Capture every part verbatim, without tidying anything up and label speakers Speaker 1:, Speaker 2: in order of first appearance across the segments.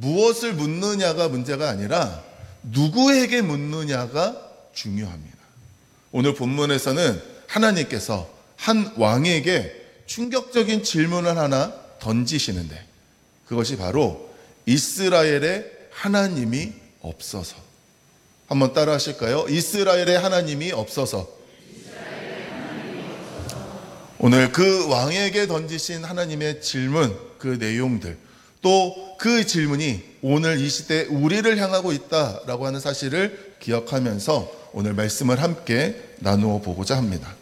Speaker 1: 무엇을 묻느냐가 문제가 아니라 누구에게 묻느냐가 중요합니다. 오늘 본문에서는 하나님께서 한 왕에게 충격적인 질문을 하나 던지시는데, 그것이 바로 이스라엘의 하나님이 없어서. 한번 따라 하실까요? 이스라엘의 하나님이 없어서. 오늘 그 왕에게 던지신 하나님의 질문, 그 내용들, 또 그 질문이 오늘 이 시대 우리를 향하고 있다라고 하는 사실을 기억하면서 오늘 말씀을 함께 나누어 보고자 합니다.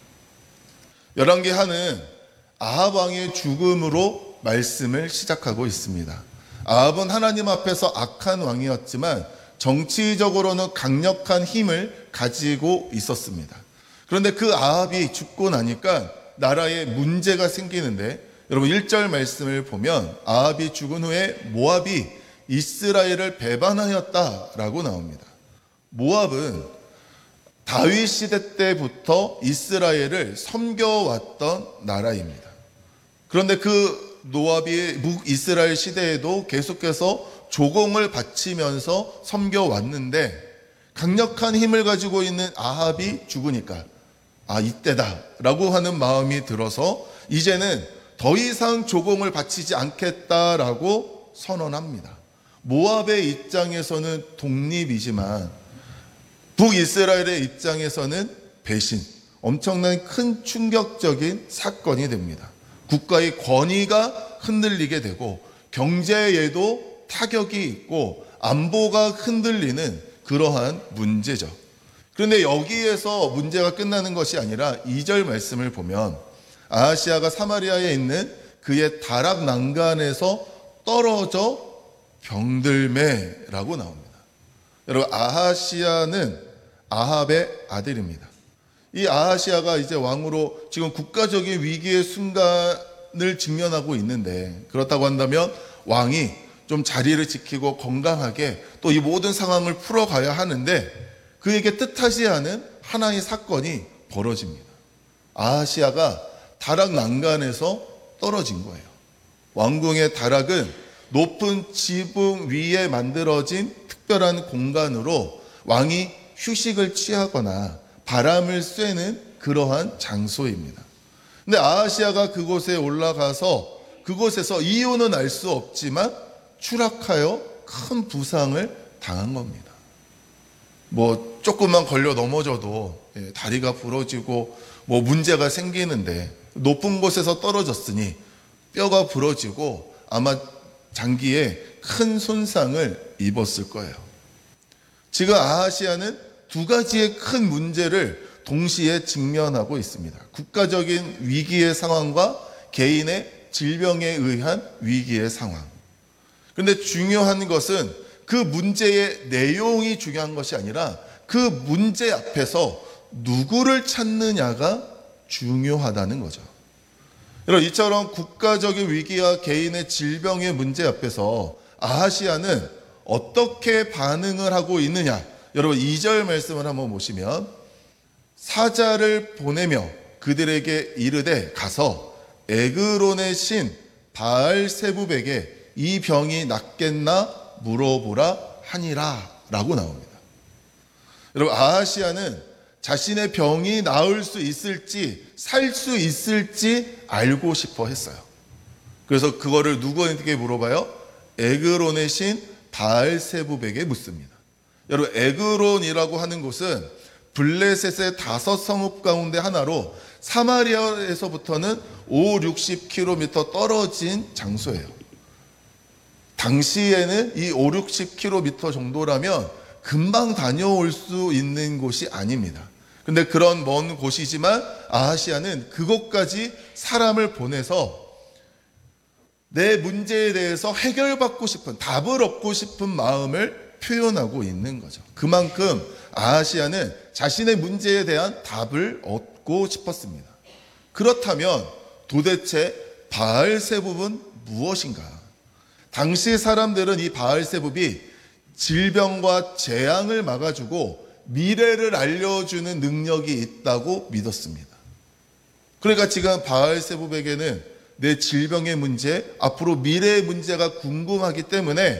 Speaker 1: 열왕기하는 아합 왕의 죽음으로 말씀을 시작하고 있습니다. 아합은 하나님 앞에서 악한 왕이었지만 정치적으로는 강력한 힘을 가지고 있었습니다. 그런데 그 아합이 죽고 나니까 나라에 문제가 생기는데, 여러분 일 절 말씀을 보면 아합이 죽은 후에 모압이 이스라엘을 배반하였다라고 나옵니다. 모압은 다윗 시대 때부터 이스라엘을 섬겨왔던 나라입니다. 그런데 그 모압이 북이스라엘 시대에도 계속해서 조공을 바치면서 섬겨왔는데, 강력한 힘을 가지고 있는 아합이 죽으니까 아 이때다라고 하는 마음이 들어서 이제는 더 이상 조공을 바치지 않겠다라고 선언합니다. 모압의 입장에서는 독립이지만 북이스라엘의 입장에서는 배신, 엄청난 큰 충격적인 사건이 됩니다. 국가의 권위가 흔들리게 되고 경제에도 타격이 있고 안보가 흔들리는 그러한 문제죠. 그런데 여기에서 문제가 끝나는 것이 아니라 이 절 말씀을 보면 아하시아가 사마리아에 있는 그의 다락 난간에서 떨어져 병들매라고 나옵니다. 여러분, 아하시아는 아합의 아들입니다. 이 아하시아가 이제 왕으로 지금 국가적인 위기의 순간을 직면하고 있는데, 그렇다고 한다면 왕이 좀 자리를 지키고 건강하게 또 이 모든 상황을 풀어가야 하는데, 그에게 뜻하지 않은 하나의 사건이 벌어집니다. 아하시아가 다락 난간에서 떨어진 거예요. 왕궁의 다락은 높은 지붕 위에 만들어진 특별한 공간으로 왕이 휴식을 취하거나 바람을 쐬는 그러한 장소입니다. 근데 아하시아가 그곳에 올라가서 그곳에서 이유는 알 수 없지만 추락하여 큰 부상을 당한 겁니다. 뭐 조금만 걸려 넘어져도 다리가 부러지고 뭐 문제가 생기는데, 높은 곳에서 떨어졌으니 뼈가 부러지고 아마 장기에 큰 손상을 입었을 거예요. 지금 아하시아는 두 가지의 큰 문제를 동시에 직면하고 있습니다. 국가적인 위기의 상황과 개인의 질병에 의한 위기의 상황. 그런데 중요한 것은 그 문제의 내용이 중요한 것이 아니라 그 문제 앞에서 누구를 찾느냐가 중요하다는 거죠. 여러분, 이처럼 국가적인 위기와 개인의 질병의 문제 앞에서 아하시아는 어떻게 반응을 하고 있느냐. 여러분 이 절 말씀을 한번 보시면, 사자를 보내며 그들에게 이르되 가서 에그론의 신 바알세붑에게 이 병이 낫겠나 물어보라 하니라 라고 나옵니다. 여러분, 아하시아는 자신의 병이 나을 수 있을지 살 수 있을지 알고 싶어 했어요. 그래서 그거를 누구에게 물어봐요? 에그론의 신 바알세붑에게 묻습니다. 여러분, 에그론이라고 하는 곳은 블레셋의 다섯 성읍 가운데 하나로 사마리아에서부터는 오십, 육십 킬로미터 떨어진 장소예요. 당시에는 이 오십, 육십 킬로미터 정도라면 금방 다녀올 수 있는 곳이 아닙니다. 근데 그런 먼 곳이지만 아하시아는 그곳까지 사람을 보내서 내 문제에 대해서 해결받고 싶은, 답을 얻고 싶은 마음을 표현하고 있는 거죠. 그만큼 아하시아는 자신의 문제에 대한 답을 얻고 싶었습니다. 그렇다면 도대체 바알세붑은 무엇인가? 당시 사람들은 이 바알세붑이 질병과 재앙을 막아주고 미래를 알려주는 능력이 있다고 믿었습니다. 그러니까 지금 바알세붑에게는 내 질병의 문제, 앞으로 미래의 문제가 궁금하기 때문에